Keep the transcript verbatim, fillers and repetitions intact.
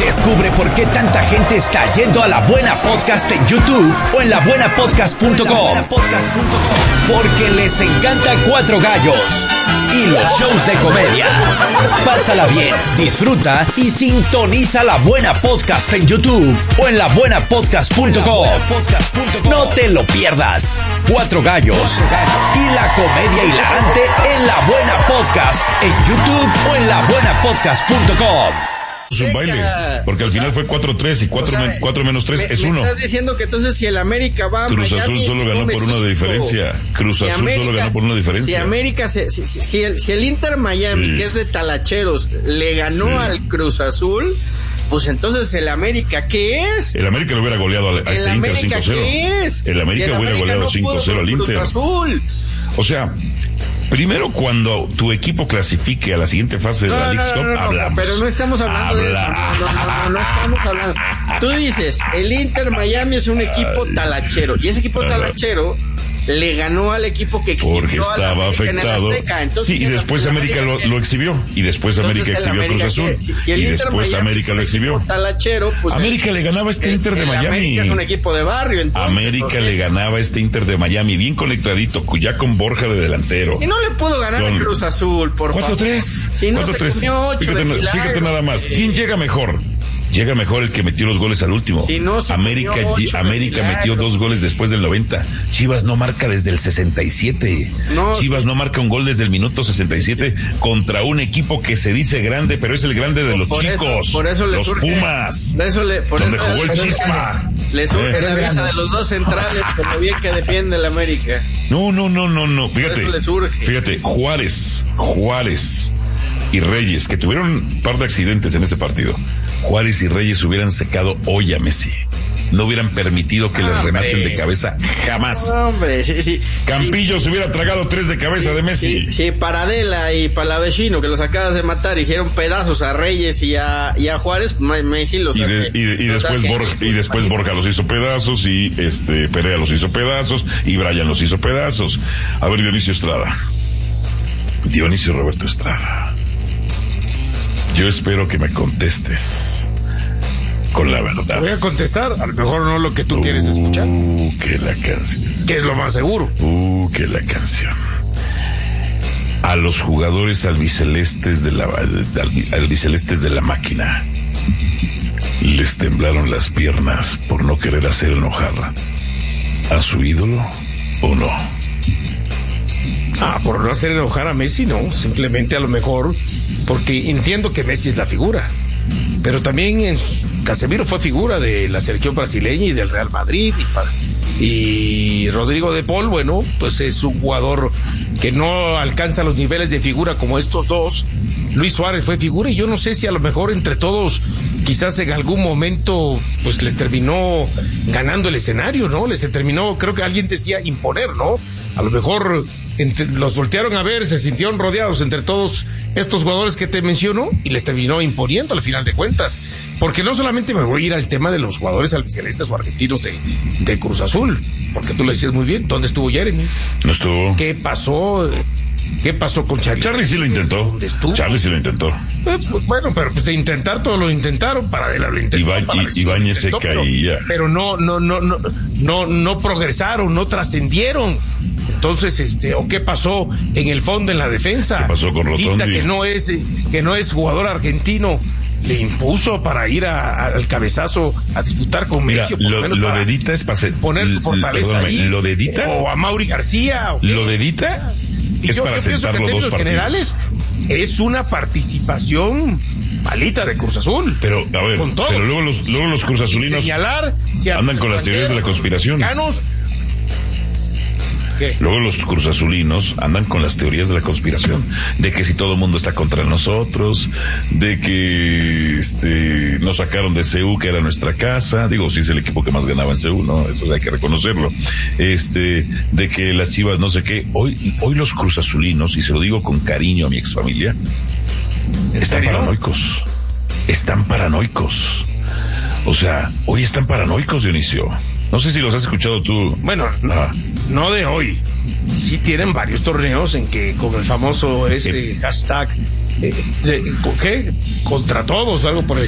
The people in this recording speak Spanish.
Descubre por qué tanta gente está yendo a La Buena Podcast en YouTube o en la buena podcast punto com. Porque les encanta Cuatro Gallos y los shows de comedia. Pásala bien, disfruta y sintoniza La Buena Podcast en YouTube o en la buena podcast punto com. No te lo pierdas. Cuatro Gallos y la comedia hilarante en La Buena Podcast en YouTube o en la buena podcast punto com. Es un baile, porque al final fue cuatro tres y cuatro, o sea, cuatro menos tres es uno. Estás diciendo que entonces si el América va a Cruz Miami, Azul solo ganó por una de diferencia. Cruz si Azul América, solo ganó por una diferencia. Si América, se, si, si, si, el, si el Inter Miami, sí, que es de talacheros, le ganó sí. al Cruz Azul, pues entonces el América, ¿qué es? El América le hubiera goleado a, a este Inter cinco cero. ¿Qué es? El América el hubiera América goleado no cinco cero al Inter. Cruz Azul. O sea, primero, cuando tu equipo clasifique a la siguiente fase de no, la League no, Cup, no, no, hablamos. Pero no estamos hablando Habla. de eso. No, no, no, no estamos hablando. Tú dices, el Inter Miami es un equipo talachero. Y ese equipo talachero le ganó al equipo que exhibió porque estaba a afectado. Entonces, sí, y después América lo, lo exhibió. Y después América exhibió a Cruz Azul. Que, si, si y Inter después Miami América lo exhibió. Talachero, pues América el, le ganaba a este el, Inter de el Miami. América es un equipo de barrio. Entonces, América porque... le ganaba a este Inter de Miami, bien conectadito, ya con Borja de delantero. Y no le pudo ganar con... a Cruz Azul, por cuatro tres. Si no cuatro tres. Se comió ocho fíjate, de fíjate nada más. ¿Quién llega mejor? Llega mejor el que metió los goles al último. Si no, América América metió dos goles después del noventa. Chivas no marca desde el sesenta y siete. No, Chivas sí. no marca un gol desde el minuto sesenta y siete sí. contra un equipo que se dice grande, pero es el grande de los por chicos. Eso, por eso le los surge, Pumas. Eso le, por donde eso jugó el Chispa. Le surge eh. la risa de los dos centrales, como bien que defiende el América. No, no, no, no, no. Fíjate. Le surge. Fíjate, Juárez, Juárez y Reyes, que tuvieron un par de accidentes en ese partido. Juárez y Reyes hubieran secado hoy a Messi. No hubieran permitido que les hombre. rematen de cabeza jamás. Hombre, sí, sí. Campillo sí, se hubiera tragado tres de cabeza sí, de Messi. Sí, sí, Paradela y Palavecino, que los acabas de matar, hicieron pedazos a Reyes y a, y a Juárez. Messi los y, de, hace, y, de, y los después, hace, Borja, y después Borja los hizo pedazos, y este Perea los hizo pedazos, y Brian los hizo pedazos. A ver, Dionisio Estrada. Dionisio Roberto Estrada. Yo espero que me contestes con la verdad. Te voy a contestar, a lo mejor no lo que tú uh, quieres escuchar. Uh, que la canción. Que es lo más seguro. Uh, que la canción. A los jugadores albicelestes de la albicelestes de la máquina les temblaron las piernas por no querer hacer enojar a su ídolo, ¿o no? Ah, por no hacer enojar a Messi, no. Simplemente a lo mejor porque entiendo que Messi es la figura, pero también en Casemiro fue figura de la selección brasileña y del Real Madrid, y, y Rodrigo de Paul, bueno, pues es un jugador que no alcanza los niveles de figura como estos dos. Luis Suárez fue figura, y yo no sé si a lo mejor entre todos quizás en algún momento pues les terminó ganando el escenario, ¿no? Les terminó, creo que alguien decía imponer, ¿no? A lo mejor entre, los voltearon a ver, se sintieron rodeados entre todos estos jugadores que te menciono, y les terminó imponiendo al final de cuentas. Porque no solamente me voy a ir al tema de los jugadores albicelestes o argentinos de, de Cruz Azul, porque tú lo decías muy bien, ¿dónde estuvo Jeremy? No estuvo. ¿Qué pasó? ¿Qué pasó con Charlie? Charlie sí lo intentó. ¿Dónde estuvo? Charlie sí lo intentó. Eh, pues, bueno, pero pues de intentar todo lo intentaron, para de la lo intentó. Iba, para y, Ibáñez se caía. Pero, pero no, no, no, no, no, no progresaron, no trascendieron. Entonces, este, ¿o qué pasó en el fondo en la defensa? ¿Qué pasó con Rotondi? Quita, que no es, que no es jugador argentino, le impuso para ir a, a, al cabezazo a disputar con Mira, Messi, lo, lo de Dita es para poner su fortaleza ahí. Lo de Dita, o a Mauri García, ¿o lo de Dita y es yo, para yo sentar pienso que los dos partidos. Generales es una participación malita de Cruz Azul. Pero, a ver, con todos. pero luego los, luego los cruzazulinos señalar si andan con las teorías de la conspiración. Mexicanos, ¿qué? Luego los cruzazulinos andan con las teorías de la conspiración, de que si todo el mundo está contra nosotros, de que este nos sacaron de C U, que era nuestra casa, digo, sí es el equipo que más ganaba en C U, ¿no? Eso hay que reconocerlo. Este, de que las Chivas no sé qué. Hoy, hoy los cruzazulinos, y se lo digo con cariño a mi exfamilia, están paranoicos. Están paranoicos. O sea, hoy están paranoicos, Dionisio. No sé si los has escuchado tú. Bueno, ah. no de hoy. Sí tienen varios torneos en que con el famoso ese hashtag, eh, de, ¿qué? Contra todos, algo por el